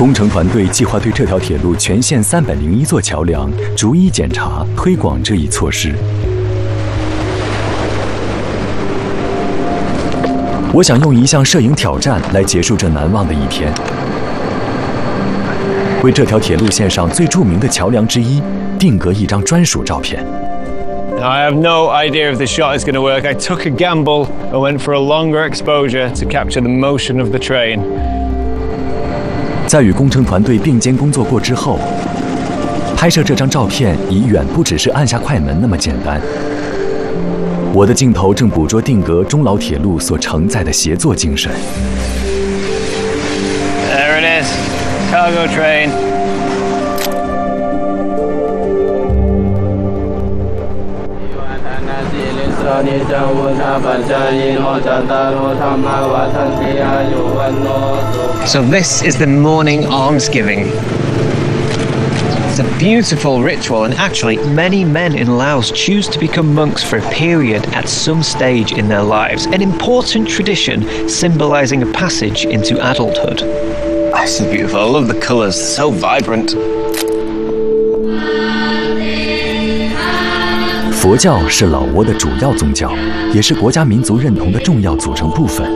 工程团队计划对这条铁路全线301座桥梁逐一检查、推广这一措施。我想用一项摄影挑战来结束这难忘的一天，为这条铁路线上最著名的桥梁之一定格一张专属照片。 Now, I have no idea if the shot is going to work. I took a gamble and went for a longer exposure to capture the motion of the train. 在与工程团队并肩工作过之后，拍摄这张照片已远不只是按下快门那么简单。我的镜头正捕捉定格中老铁路所承载的协作精神。 There it is, cargo train. So this is the morning almsgiving. It's a beautiful ritual, and actually many men in Laos choose to become monks for a period at some stage in their lives, an important tradition symbolizing a passage into adulthood. This is beautiful. I love the colors, so vibrant. 佛教是老挝的主要宗教，也是国家民族认同的重要组成部分。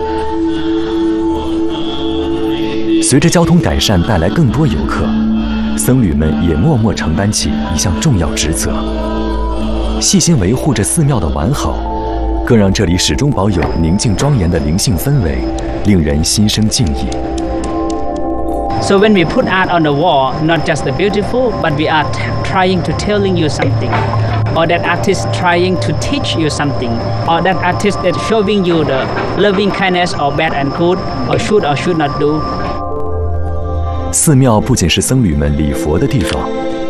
随着交通改善带来更多游客，僧侣们也默默承担起一项重要职责，细心维护着寺庙的完好，更让这里始终保有宁静庄严的灵性氛围，令人心生敬意。 So when we put art on the wall, not just the beautiful, but we are trying to telling you something, or that artist trying to teach you something, or that artist that showing you the loving kindness or bad and good, or should not do. 寺庙不仅是僧侣们礼佛的地方，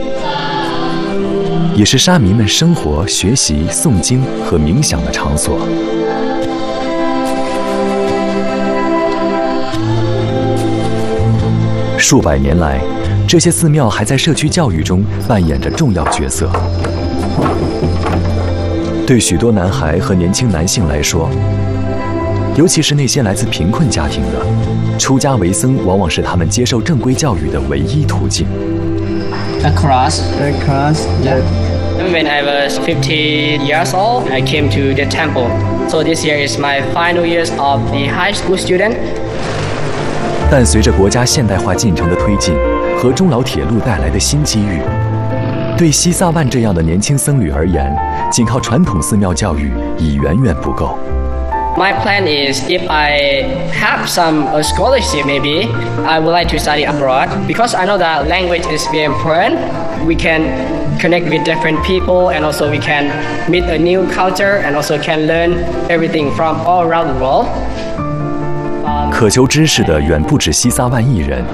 也是沙弥们生活、学习、诵经和冥想的场所。数百年来，这些寺庙还在社区教育中扮演着重要角色。对许多男孩和年轻男性来说，尤其是那些来自贫困家庭的，出家为僧往往是他们接受正规教育的唯一途径。 A cross. Yeah. When I was 15 years old, I came to the temple. So this year is my final years of the high school student. 但随着国家现代化进程的推进和中老铁路带来的新机遇，对西萨万这样的年轻僧侣而言，仅靠传统寺庙教育已远远不够。 My plan is if I have some scholarship, maybe I would like to study abroad because I know that language is very important. We can connect with different people and also we can meet a new culture and also can learn everything from all around the world. 渴求知识的远不止西萨万一人。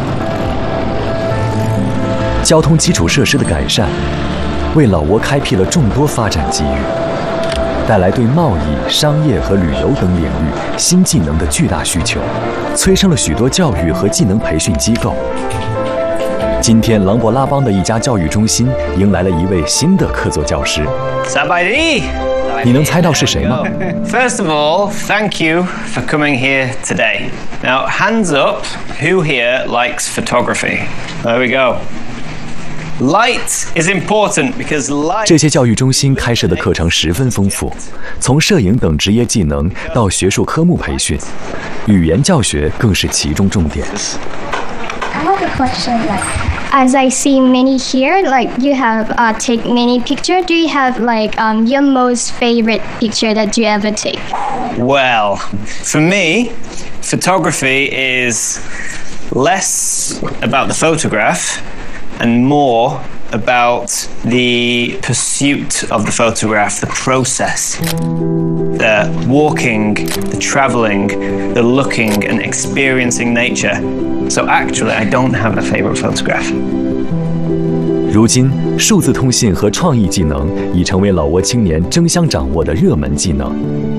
交通基础设施的改善，为老挝开辟了众多发展机遇，带来对贸易、商业和旅游等领域新技能的巨大需求，催生了许多教育和技能培训机构。今天，琅勃拉邦的一家教育中心迎来了一位新的客座教师。 Sabaydi! 你能猜到是谁吗？ First of all, thank you for coming here today. Now, hands up, who here likes photography? There we go. Light is important because light. 这些教育中心开设的课程十分丰富，从摄影等职业技能到学术科目培训，语言教学更是其中重点。 I have a question. As I see many here, like you have take many picture. Do you have like your most favorite picture that you ever take? Well, for me, photography is less about the photograph and more about the pursuit of the photograph, the process, the walking, the traveling, the looking and experiencing nature. So actually, I don't have a favorite photograph. 如今，数字通信和创意技能已成为老挝青年争相掌握的热门技能。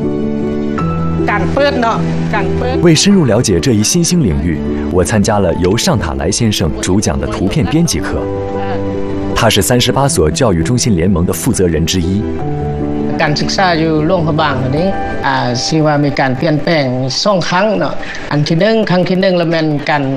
为深入了解这一新兴领域，我参加了由尚塔莱先生主讲的图片编辑课。他是38所教育中心联盟的负责人之一。 การศึกษาอยู่หลวงพระบางอันนี้ที่ว่ามีการเปลี่ยนแปลง2ครั้งเนาะอันที่1ครั้งที่1แล้วแม่นการ